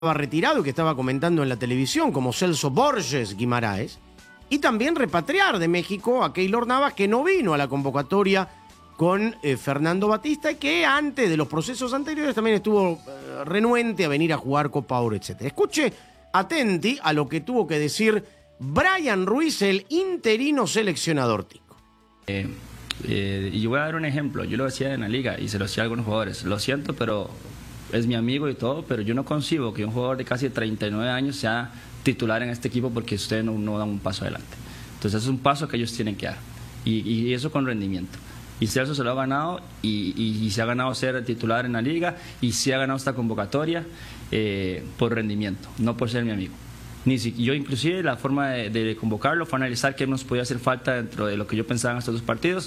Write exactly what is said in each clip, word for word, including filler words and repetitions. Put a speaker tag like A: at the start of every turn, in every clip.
A: retirado y que estaba comentando en la televisión, como Celso Borges Guimaraes, y también repatriar de México a Keylor Navas, que no vino a la convocatoria con eh, Fernando Batista, y que antes de los procesos anteriores también estuvo eh, renuente a venir a jugar Copa Oro, etcétera. Escuche atenti a lo que tuvo que decir Brian Ruiz, el interino seleccionador tico.
B: Eh, eh, y yo voy a dar un ejemplo. Yo lo decía en la liga y se lo decía a algunos jugadores. Lo siento, pero es mi amigo y todo, pero yo no concibo que un jugador de casi treinta y nueve años sea titular en este equipo porque ustedes no, no dan un paso adelante. Entonces es un paso que ellos tienen que dar. Y, y eso con rendimiento. Y Celso se lo ha ganado y, y, y se ha ganado ser titular en la liga y se ha ganado esta convocatoria eh, por rendimiento, no por ser mi amigo. Ni si, yo inclusive la forma de, de convocarlo fue analizar qué nos podía hacer falta dentro de lo que yo pensaba en estos dos partidos.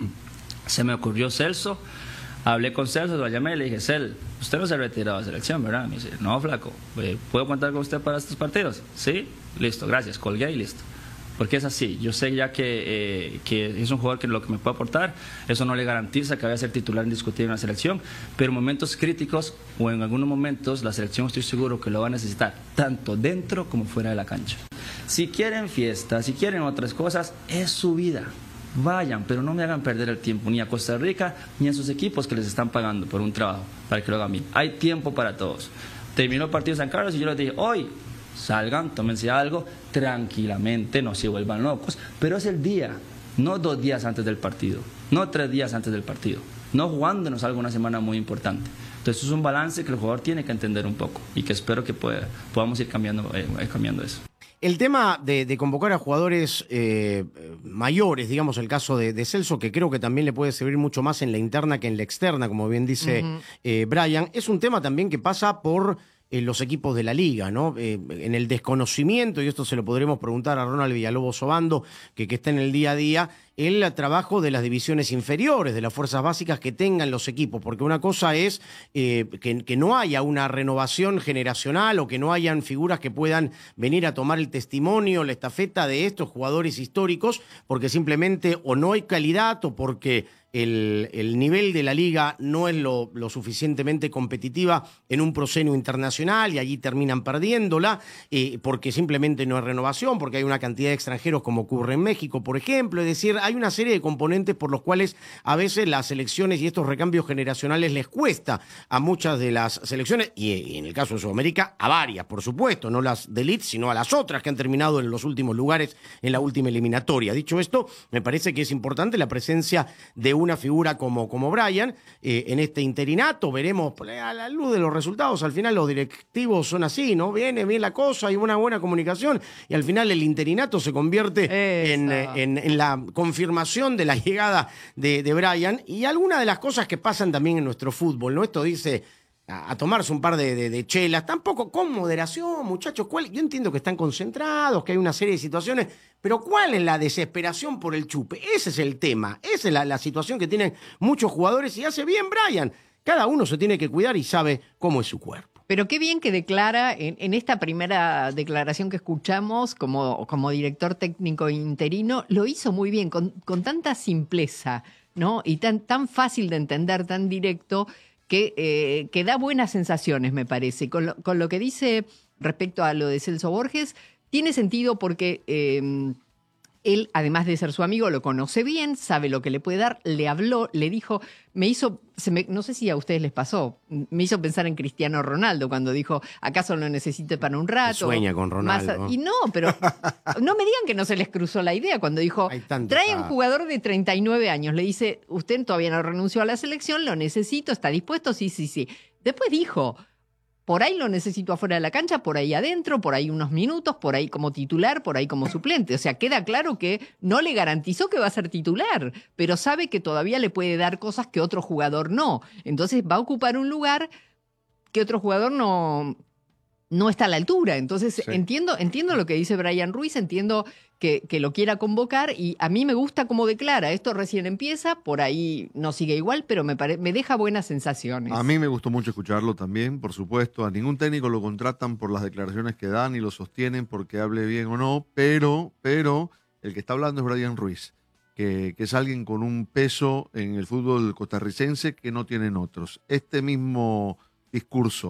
B: Se me ocurrió Celso, hablé con Celso, lo llamé y le dije: Cel, usted no se ha retirado de la selección, ¿verdad? Me dice: no, flaco, ¿puedo contar con usted para estos partidos? Sí, listo, gracias, colgué y listo. Porque es así, yo sé ya que, eh, que es un jugador que lo que me puede aportar, eso no le garantiza que vaya a ser titular indiscutible en la selección, pero en momentos críticos o en algunos momentos la selección estoy seguro que lo va a necesitar, tanto dentro como fuera de la cancha. Si quieren fiesta, si quieren otras cosas, es su vida, vayan, pero no me hagan perder el tiempo ni a Costa Rica ni a sus equipos que les están pagando por un trabajo, para que lo hagan bien. Hay tiempo para todos. Terminó el partido de San Carlos y yo les dije: hoy salgan, tómense algo tranquilamente, no se vuelvan locos, pero es el día, no dos días antes del partido, no tres días antes del partido, no jugándonos algo una semana muy importante. Entonces es un balance que el jugador tiene que entender un poco y que espero que pueda, podamos ir cambiando, eh, cambiando eso.
A: El tema de, de convocar a jugadores eh, mayores, digamos el caso de, de Celso, que creo que también le puede servir mucho más en la interna que en la externa, como bien dice uh-huh. eh, Brian, es un tema también que pasa por en los equipos de la liga, ¿no? Eh, en el desconocimiento, y esto se lo podremos preguntar a Ronald Villalobos Obando, que, que está en el día a día, el trabajo de las divisiones inferiores, de las fuerzas básicas que tengan los equipos, porque una cosa es eh, que, que no haya una renovación generacional o que no hayan figuras que puedan venir a tomar el testimonio, la estafeta de estos jugadores históricos, porque simplemente o no hay calidad o porque El, el nivel de la liga no es lo, lo suficientemente competitiva en un proscenio internacional y allí terminan perdiéndola eh, porque simplemente no hay renovación, porque hay una cantidad de extranjeros como ocurre en México, por ejemplo. Es decir, hay una serie de componentes por los cuales a veces las selecciones y estos recambios generacionales les cuesta a muchas de las selecciones, y, y en el caso de Sudamérica, a varias, por supuesto, no las de elite, sino a las otras que han terminado en los últimos lugares en la última eliminatoria. Dicho esto, me parece que es importante la presencia de un una figura como, como Brian eh, en este interinato. Veremos a la luz de los resultados. Al final los directivos son así, ¿no? Viene bien la cosa, hay una buena comunicación y al final el interinato se convierte en, en, en la confirmación de la llegada de, de Brian y algunas de las cosas que pasan también en nuestro fútbol, ¿no? Esto dice a, a tomarse un par de, de, de chelas, tampoco con moderación, muchachos. ¿Cuál? Yo entiendo que están concentrados, que hay una serie de situaciones, pero ¿cuál es la desesperación por el chupe? Ese es el tema, esa es la, la situación que tienen muchos jugadores y hace bien Brian. Cada uno se tiene que cuidar y sabe cómo es su cuerpo.
C: Pero qué bien que declara, en, en esta primera declaración que escuchamos como, como director técnico interino, lo hizo muy bien, con, con tanta simpleza, ¿no? Y tan, tan fácil de entender, tan directo, que, eh, que da buenas sensaciones, me parece. Con lo, con lo que dice respecto a lo de Celso Borges, tiene sentido porque eh, él, además de ser su amigo, lo conoce bien, sabe lo que le puede dar, le habló, le dijo, me hizo, se me, no sé si a ustedes les pasó, me hizo pensar en Cristiano Ronaldo cuando dijo, ¿acaso lo necesite para un rato?
A: Sueña con Ronaldo.
C: Más, y no, pero no me digan que no se les cruzó la idea cuando dijo, trae un jugador de treinta y nueve años, le dice, usted todavía no renunció a la selección, lo necesito, ¿está dispuesto? Sí, sí, sí. Después dijo, por ahí lo necesito afuera de la cancha, por ahí adentro, por ahí unos minutos, por ahí como titular, por ahí como suplente. O sea, queda claro que no le garantizó que va a ser titular, pero sabe que todavía le puede dar cosas que otro jugador no. Entonces va a ocupar un lugar que otro jugador no, no está a la altura. Entonces sí. entiendo, entiendo lo que dice Brian Ruiz, entiendo que, que lo quiera convocar y a mí me gusta cómo declara. Esto recién empieza, por ahí no sigue igual, pero me, pare, me deja buenas sensaciones.
D: A mí me gustó mucho escucharlo también, por supuesto. A ningún técnico lo contratan por las declaraciones que dan y lo sostienen porque hable bien o no, pero, pero el que está hablando es Brian Ruiz, que, que es alguien con un peso en el fútbol costarricense que no tienen otros. Este mismo discurso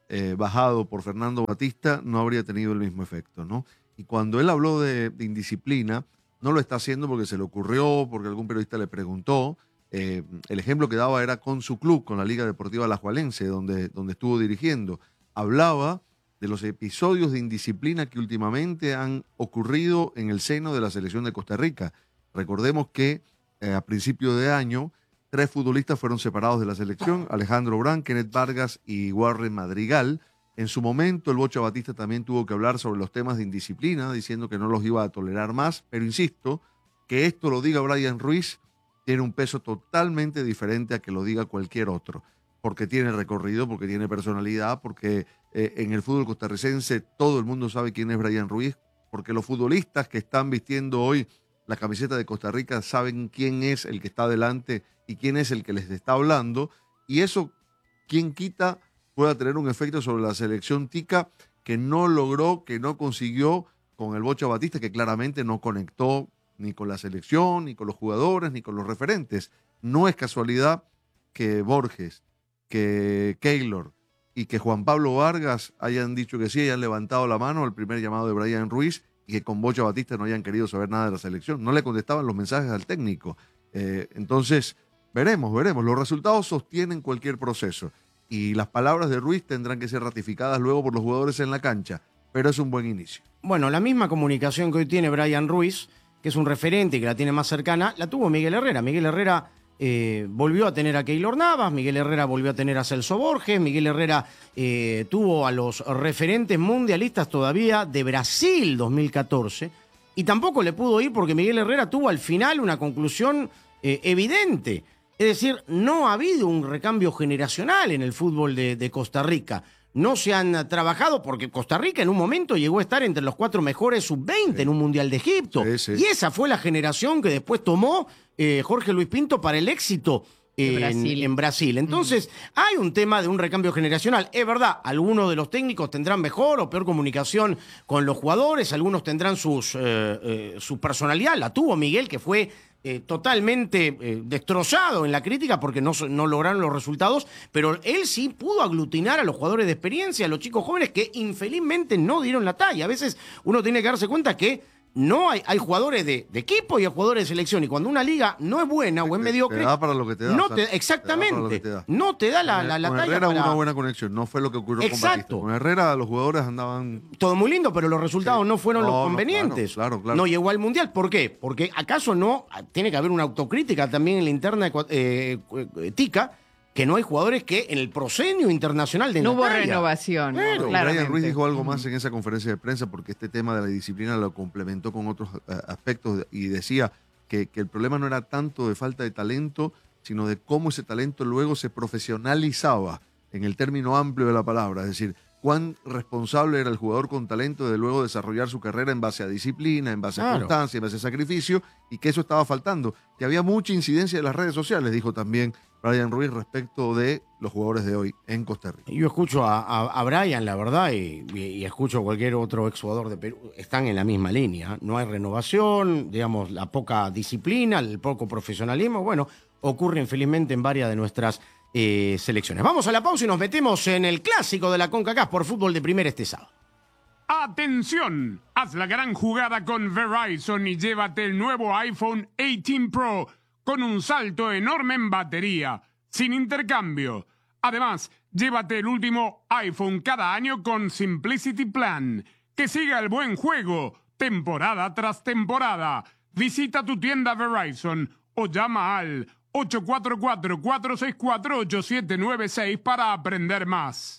D: eh, bajado por Fernando Batista, no habría tenido el mismo efecto, ¿no? Y cuando él habló de, de indisciplina, no lo está haciendo porque se le ocurrió, porque algún periodista le preguntó. Eh, el ejemplo que daba era con su club, con la Liga Deportiva Alajuelense, donde, donde estuvo dirigiendo. Hablaba de los episodios de indisciplina que últimamente han ocurrido en el seno de la selección de Costa Rica. Recordemos que eh, a principio de año, tres futbolistas fueron separados de la selección, Alejandro Brand, Kenneth Vargas y Warren Madrigal. En su momento, el Bocha Batista también tuvo que hablar sobre los temas de indisciplina, diciendo que no los iba a tolerar más, pero insisto, que esto lo diga Brian Ruiz tiene un peso totalmente diferente a que lo diga cualquier otro, porque tiene recorrido, porque tiene personalidad, porque eh, en el fútbol costarricense todo el mundo sabe quién es Brian Ruiz, porque los futbolistas que están vistiendo hoy la camiseta de Costa Rica saben quién es el que está adelante y quién es el que les está hablando, y eso, quién quita, pueda tener un efecto sobre la selección tica que no logró, que no consiguió con el Bocha Batista, que claramente no conectó ni con la selección, ni con los jugadores, ni con los referentes. No es casualidad que Borges, que Keylor y que Juan Pablo Vargas hayan dicho que sí, hayan levantado la mano al primer llamado de Brian Ruiz y que con Bocha Batista no hayan querido saber nada de la selección. No le contestaban los mensajes al técnico. Eh, entonces, veremos, veremos. Los resultados sostienen cualquier proceso y las palabras de Ruiz tendrán que ser ratificadas luego por los jugadores en la cancha, pero es un buen inicio.
A: Bueno, la misma comunicación que hoy tiene Brian Ruiz, que es un referente y que la tiene más cercana, la tuvo Miguel Herrera. Miguel Herrera eh, volvió a tener a Keylor Navas, Miguel Herrera volvió a tener a Celso Borges, Miguel Herrera eh, tuvo a los referentes mundialistas todavía de Brasil dos mil catorce y tampoco le pudo ir porque Miguel Herrera tuvo al final una conclusión eh, evidente. Es decir, no ha habido un recambio generacional en el fútbol de, de Costa Rica. No se han trabajado porque Costa Rica en un momento llegó a estar entre los cuatro mejores sub veinte sí. en un Mundial de Egipto. Sí, sí. Y esa fue la generación que después tomó eh, Jorge Luis Pinto para el éxito en Brasil. En Brasil. Entonces, mm. hay un tema de un recambio generacional. Es verdad, algunos de los técnicos tendrán mejor o peor comunicación con los jugadores, algunos tendrán sus, eh, eh, su personalidad. La tuvo Miguel, que fue Eh, totalmente eh, destrozado en la crítica porque no, no lograron los resultados, pero él sí pudo aglutinar a los jugadores de experiencia, a los chicos jóvenes que infelizmente no dieron la talla. A veces uno tiene que darse cuenta que no hay, hay jugadores de, de equipo y hay jugadores de selección, y cuando una liga no es buena o es
D: te,
A: mediocre,
D: te da para lo que te da,
A: no te, exactamente, te da te da. no te da la, la, la
D: con
A: talla
D: Herrera
A: para...
D: una buena conexión, no fue lo que ocurrió
A: Exacto.
D: con Batista. Con Herrera los jugadores andaban...
A: Todo muy lindo, pero los resultados sí. no fueron no, los convenientes.
D: No, claro, claro, claro.
A: No llegó al Mundial. ¿Por qué? Porque acaso no, tiene que haber una autocrítica también en la interna eh, eh, tica, que no hay jugadores que en el proscenio internacional de
C: no hubo
A: talla.
C: renovación.
D: Claro. Brian Ruiz dijo algo más en esa conferencia de prensa porque este tema de la disciplina lo complementó con otros uh, aspectos y decía que, que el problema no era tanto de falta de talento, sino de cómo ese talento luego se profesionalizaba en el término amplio de la palabra. Es decir, cuán responsable era el jugador con talento de luego desarrollar su carrera en base a disciplina, en base claro. a constancia, en base a sacrificio, y que eso estaba faltando. Que había mucha incidencia de las redes sociales, dijo también Brian Ruiz respecto de los jugadores de hoy en Costa Rica.
A: Yo escucho a, a, a Brian, la verdad, y, y, y escucho a cualquier otro exjugador de Perú, están en la misma línea. No hay renovación, digamos, la poca disciplina, el poco profesionalismo. Bueno, ocurre infelizmente en varias de nuestras eh, selecciones. Vamos a la pausa y nos metemos en el clásico de la CONCACAF por fútbol de primera este sábado.
E: ¡Atención! Haz la gran jugada con Verizon y llévate el nuevo iPhone dieciocho Pro con un salto enorme en batería, sin intercambio. Además, llévate el último iPhone cada año con Simplicity Plan. Que siga el buen juego, temporada tras temporada. Visita tu tienda Verizon o llama al ocho cuatro cuatro, cuatro seis cuatro, ocho siete nueve seis para aprender más.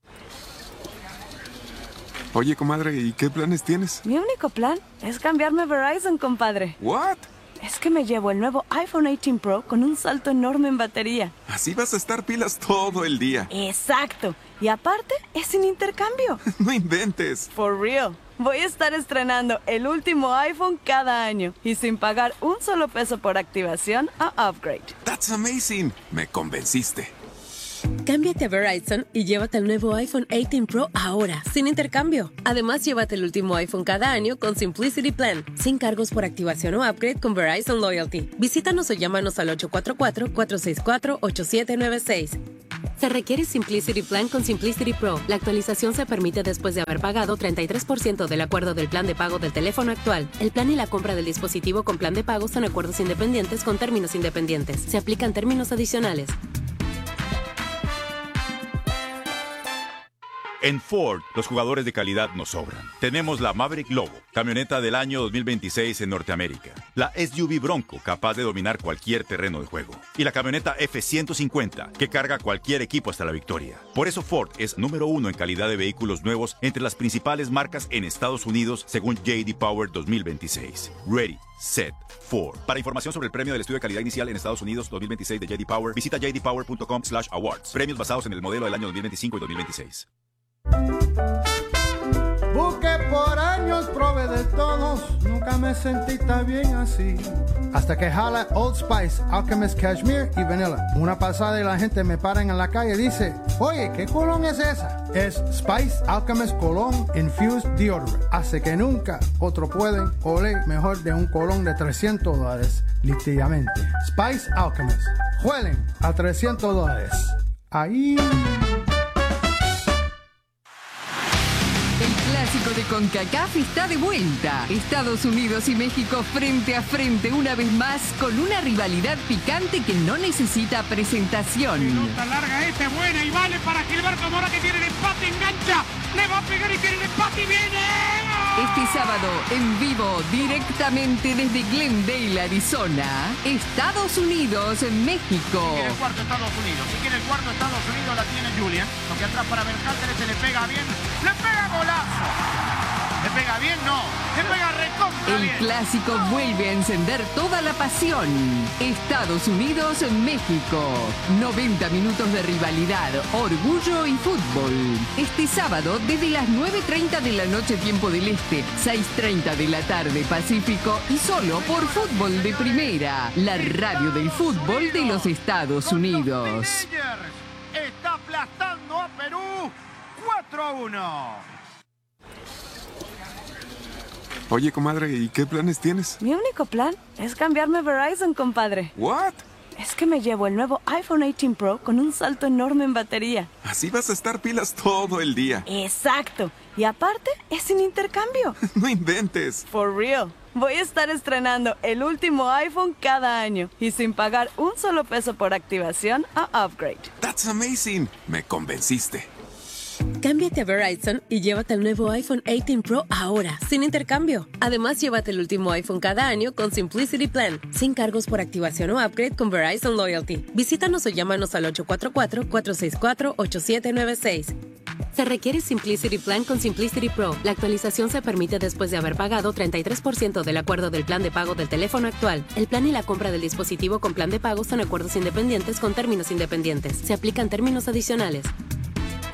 F: Oye, comadre, ¿y qué planes tienes?
G: Mi único plan es cambiarme a Verizon, compadre.
F: ¿What?
G: Es que me llevo el nuevo iPhone dieciocho Pro con un salto enorme en batería.
F: Así vas a estar pilas todo el día.
G: Exacto. Y aparte, es sin intercambio.
F: No inventes.
G: For real. Voy a estar estrenando el último iPhone cada año y sin pagar un solo peso por activación o upgrade.
F: That's amazing. Me convenciste.
H: Cámbiate a Verizon y llévate el nuevo iPhone dieciocho Pro ahora, sin intercambio. Además, llévate el último iPhone cada año con Simplicity Plan, sin cargos por activación o upgrade con Verizon Loyalty. Visítanos o llámanos al ocho cuatro cuatro, cuatro seis cuatro, ocho siete nueve seis. Se requiere Simplicity Plan con Simplicity Pro. La actualización se permite después de haber pagado treinta y tres por ciento del acuerdo del plan de pago del teléfono actual. El plan y la compra del dispositivo con plan de pago son acuerdos independientes con términos independientes. Se aplican términos adicionales.
I: En Ford, los jugadores de calidad nos sobran. Tenemos la Maverick Lobo, camioneta del año dos mil veintiséis en Norteamérica. La S U V Bronco, capaz de dominar cualquier terreno de juego. Y la camioneta F ciento cincuenta, que carga cualquier equipo hasta la victoria. Por eso Ford es número uno en calidad de vehículos nuevos entre las principales marcas en Estados Unidos, según J D Power dos mil veintiséis. Ready, set, Ford. Para información sobre el premio del estudio de calidad inicial en Estados Unidos dos mil veintiséis de J D Power, visita j d power punto com slash awards. Premios basados en el modelo del año dos mil veinticinco y dos mil veintiséis.
J: Busqué por años, probé de todos, nunca me sentí tan bien así. Hasta que jala Old Spice, Alchemist Cashmere y Vanilla. Una pasada y la gente me para en la calle y dice, oye, ¿qué colón es esa? Es Spice Alchemist Cologne Infused Deodorant. Hace que nunca otro pueden oler mejor de un colón de trescientos dólares, literalmente. Spice Alchemist. Huelen a trescientos dólares. Ahí...
K: De CONCACAF está de vuelta. Estados Unidos y México frente a frente una vez más con una rivalidad picante que no necesita presentación.
E: Pelota larga esta, buena y vale para Gilberto Mora que tiene el empate, engancha, le va a pegar y tiene el empate y viene.
K: Este sábado en vivo directamente desde Glendale, Arizona, Estados Unidos, México.
L: Si quiere el cuarto Estados Unidos, si quiere el cuarto Estados Unidos la tiene Julian, porque atrás para Berhalter se le pega bien, le pega golazo. ¿Le pega bien? No. Le pega recontra bien.
K: El clásico vuelve a encender toda la pasión. Estados Unidos, México. noventa minutos de rivalidad, orgullo y fútbol. Este sábado desde las nueve treinta de la noche tiempo del Este, seis treinta de la tarde Pacífico y solo por Fútbol de Primera, la radio del fútbol de los Estados Unidos.
L: Está aplastando a Perú cuatro a uno.
F: Oye, comadre, ¿y qué planes tienes?
G: Mi único plan es cambiarme a Verizon, compadre.
F: ¿What?
G: Es que me llevo el nuevo iPhone dieciocho Pro con un salto enorme en batería.
F: Así vas a estar pilas todo el día.
G: Exacto. Y aparte, es sin intercambio.
F: No inventes.
G: For real. Voy a estar estrenando el último iPhone cada año y sin pagar un solo peso por activación o upgrade.
F: That's amazing. Me convenciste.
H: Cámbiate a Verizon y llévate el nuevo iPhone dieciocho Pro ahora, sin intercambio. Además, llévate el último iPhone cada año con Simplicity Plan, sin cargos por activación o upgrade con Verizon Loyalty. Visítanos o llámanos al ocho cuatro cuatro, cuatro seis cuatro, ocho siete nueve seis. Se requiere Simplicity Plan con Simplicity Pro. La actualización se permite después de haber pagado treinta y tres por ciento del acuerdo del plan de pago del teléfono actual. El plan y la compra del dispositivo con plan de pago son acuerdos independientes con términos independientes. Se aplican términos adicionales.